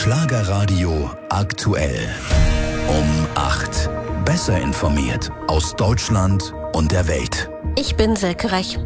Schlagerradio aktuell. Um 8. Besser informiert aus Deutschland und der Welt. Ich bin Silke Rech.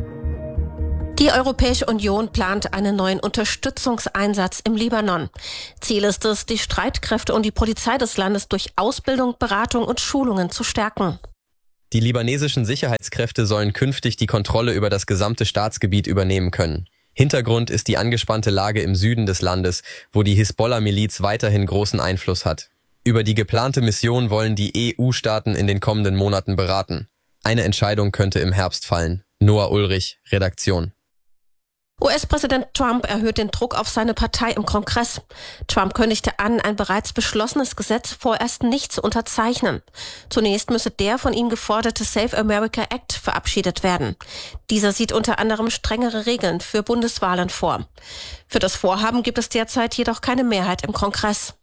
Die Europäische Union plant einen neuen Unterstützungseinsatz im Libanon. Ziel ist es, die Streitkräfte und die Polizei des Landes durch Ausbildung, Beratung und Schulungen zu stärken. Die libanesischen Sicherheitskräfte sollen künftig die Kontrolle über das gesamte Staatsgebiet übernehmen können. Hintergrund ist die angespannte Lage im Süden des Landes, wo die Hisbollah-Miliz weiterhin großen Einfluss hat. Über die geplante Mission wollen die EU-Staaten in den kommenden Monaten beraten. Eine Entscheidung könnte im Herbst fallen. Noah Ulrich, Redaktion. US-Präsident Trump erhöht den Druck auf seine Partei im Kongress. Trump kündigte an, ein bereits beschlossenes Gesetz vorerst nicht zu unterzeichnen. Zunächst müsse der von ihm geforderte Save America Act verabschiedet werden. Dieser sieht unter anderem strengere Regeln für Bundeswahlen vor. Für das Vorhaben gibt es derzeit jedoch keine Mehrheit im Kongress.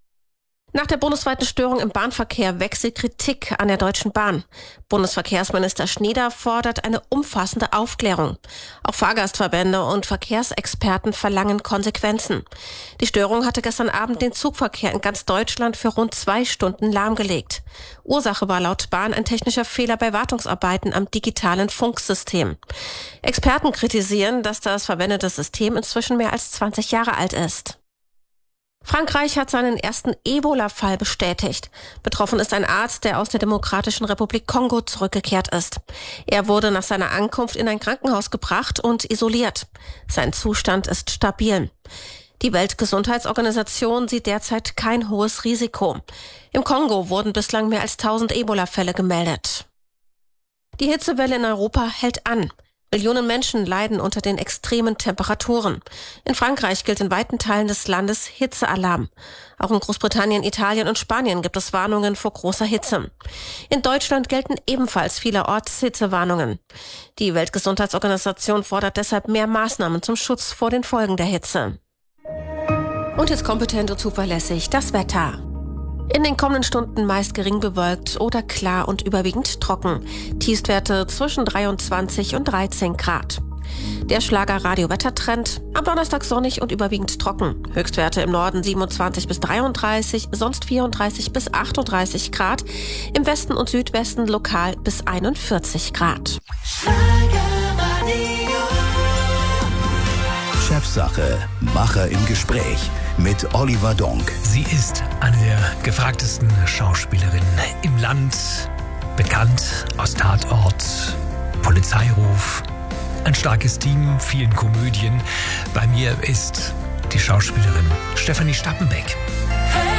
Nach der bundesweiten Störung im Bahnverkehr wächst Kritik an der Deutschen Bahn. Bundesverkehrsminister Schneider fordert eine umfassende Aufklärung. Auch Fahrgastverbände und Verkehrsexperten verlangen Konsequenzen. Die Störung hatte gestern Abend den Zugverkehr in ganz Deutschland für rund 2 Stunden lahmgelegt. Ursache war laut Bahn ein technischer Fehler bei Wartungsarbeiten am digitalen Funksystem. Experten kritisieren, dass das verwendete System inzwischen mehr als 20 Jahre alt ist. Frankreich hat seinen ersten Ebola-Fall bestätigt. Betroffen ist ein Arzt, der aus der Demokratischen Republik Kongo zurückgekehrt ist. Er wurde nach seiner Ankunft in ein Krankenhaus gebracht und isoliert. Sein Zustand ist stabil. Die Weltgesundheitsorganisation sieht derzeit kein hohes Risiko. Im Kongo wurden bislang mehr als 1000 Ebola-Fälle gemeldet. Die Hitzewelle in Europa hält an. Millionen Menschen leiden unter den extremen Temperaturen. In Frankreich gilt in weiten Teilen des Landes Hitzealarm. Auch in Großbritannien, Italien und Spanien gibt es Warnungen vor großer Hitze. In Deutschland gelten ebenfalls vielerorts Hitzewarnungen. Die Weltgesundheitsorganisation fordert deshalb mehr Maßnahmen zum Schutz vor den Folgen der Hitze. Und jetzt kompetent und zuverlässig das Wetter. In den kommenden Stunden meist gering bewölkt oder klar und überwiegend trocken. Tiefstwerte zwischen 23 und 13 Grad. Der Schlager-Radio-Wettertrend: am Donnerstag sonnig und überwiegend trocken. Höchstwerte im Norden 27 bis 33, sonst 34 bis 38 Grad. Im Westen und Südwesten lokal bis 41 Grad. Chefsache, Macher im Gespräch mit Oliver Donk. Sie ist eine der gefragtesten Schauspielerinnen im Land. Bekannt aus Tatort, Polizeiruf, ein starkes Team, vielen Komödien. Bei mir ist die Schauspielerin Stefanie Stappenbeck.